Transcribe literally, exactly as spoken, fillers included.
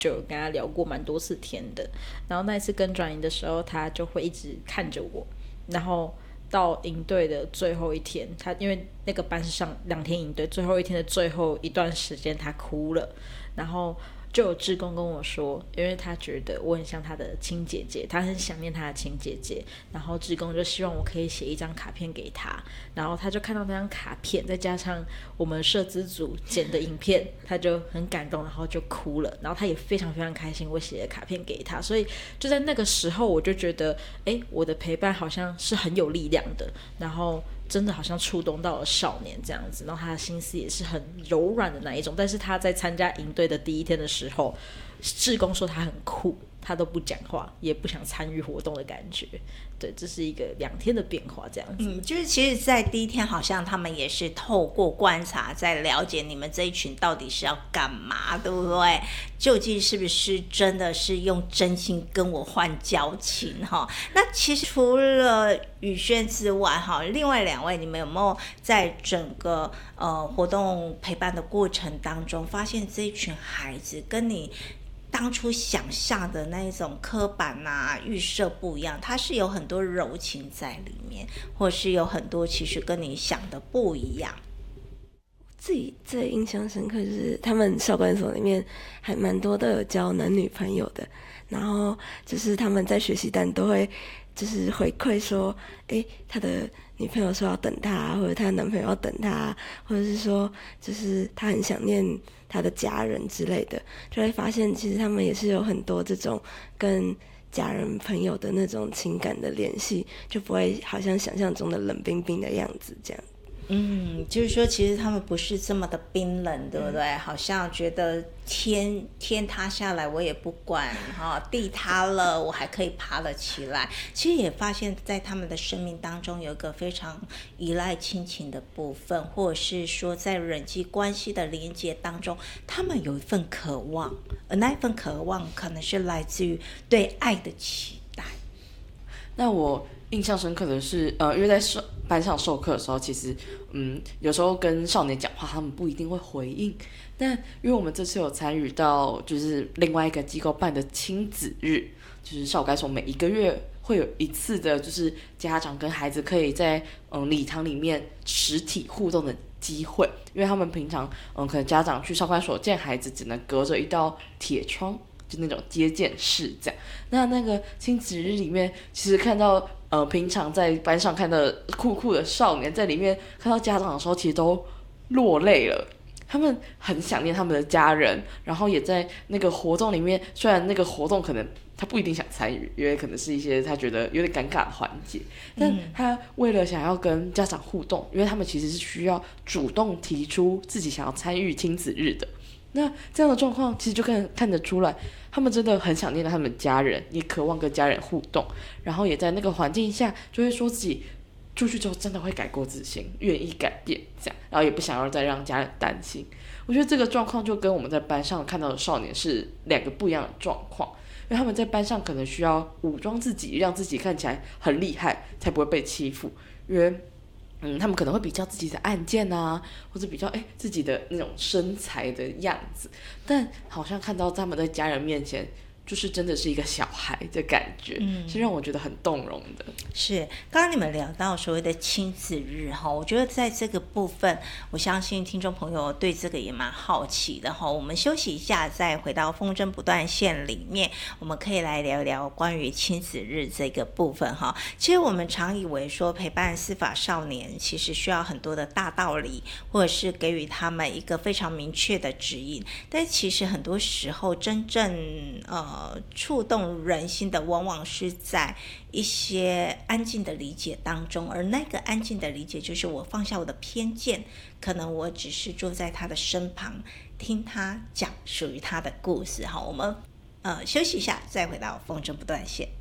就有跟他聊过蛮多次天的。然后那一次跟转营的时候，他就会一直看着我，然后到营队的最后一天，他因为那个班是上两天营队，最后一天的最后一段时间他哭了，然后就有志工跟我说，因为他觉得我很像他的亲姐姐，他很想念他的亲姐姐，然后志工就希望我可以写一张卡片给他，然后他就看到那张卡片，再加上我们社资组剪的影片，他就很感动，然后就哭了，然后他也非常非常开心我写的卡片给他，所以就在那个时候我就觉得，哎，我的陪伴好像是很有力量的，然后真的好像触动到了少年这样子，然后他的心思也是很柔软的那一种。但是他在参加营队的第一天的时候，志工说他很酷，他都不讲话，也不想参与活动的感觉。对，这是一个两天的变化这样子。 嗯，就是其实在第一天好像他们也是透过观察在了解你们这一群到底是要干嘛，对不对？究竟是不是真的是用真心跟我换交情哈？那其实除了宇轩之外哈，另外两位你们有没有在整个呃活动陪伴的过程当中，发现这一群孩子跟你当初想象的那一种刻板啊预设不一样，它是有很多柔情在里面，或是有很多其实跟你想的不一样。 自己最印象深刻就是他们少管所里面还蛮多都有交男女朋友的，然后就是他们在学习单都会就是回馈说，诶，他的女朋友说要等他，或者他的男朋友要等他，或者是说就是他很想念他的家人之类的，就会发现其实他们也是有很多这种跟家人朋友的那种情感的联系，就不会好像想象中的冷冰冰的样子这样。 嗯，就是说其实他们不是这么的冰冷，对不对？嗯、好像觉得天天塌下来我也不管哈、哦，地塌了我还可以爬了起来。其实也发现在他们的生命当中有一个非常依赖亲情的部分，或者是说在人际关系的连接当中，他们有一份渴望，而那一份渴望可能是来自于对爱的期待。 那我印象深刻的是，呃，因为在班上授课的时候，其实，嗯，有时候跟少年讲话，他们不一定会回应。但因为我们这次有参与到，就是另外一个机构办的亲子日，就是少改所每一个月会有一次的，就是家长跟孩子可以在嗯礼堂里面实体互动的机会，因为他们平常嗯可能家长去少管所见孩子，只能隔着一道铁窗。就那种接见室这样，那那个亲子日里面，其实看到呃平常在班上看到酷酷的少年，在里面看到家长的时候，其实都落泪了。他们很想念他们的家人，然后也在那个活动里面，虽然那个活动可能他不一定想参与，因为可能是一些他觉得有点尴尬的环节，但他为了想要跟家长互动，因为他们其实是需要主动提出自己想要参与亲子日的。那这样的状况其实就看看得出来，他们真的很想念他们家人，也渴望跟家人互动，然后也在那个环境下就会说自己出去之后真的会改过自新，愿意改变这样，然后也不想要再让家人担心。我觉得这个状况就跟我们在班上看到的少年是两个不一样的状况，因为他们在班上可能需要武装自己，让自己看起来很厉害，才不会被欺负，因为嗯，他们可能会比较自己的案件啊，或者比较哎自己的那种身材的样子，但好像看到他们在家人面前，就是真的是一个小孩的感觉，嗯，是让我觉得很动容的。 是，刚刚你们聊到所谓的亲子日哈，我觉得在这个部分，我相信听众朋友对这个也蛮好奇的哈。我们休息一下，再回到风筝不断线里面，我们可以来聊聊关于亲子日这个部分哈。其实我们常以为说陪伴司法少年，其实需要很多的大道理，或者是给予他们一个非常明确的指引，但其实很多时候真正呃触动人心的，往往是在一些安静的理解当中，而那个安静的理解就是我放下我的偏见，可能我只是坐在他的身旁，听他讲属于他的故事。好，我们呃休息一下，再回到风筝不断线。